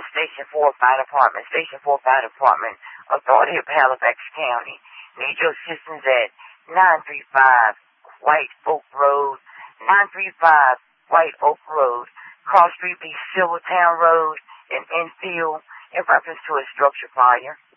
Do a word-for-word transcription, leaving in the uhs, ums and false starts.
Station four Fire Department, Station four Fire Department, Authority of Halifax County. Need your assistance at nine three five White Oak Road, nine three five White Oak Road, Cross Street B. Silvertown Road in Enfield, in reference to a structure fire.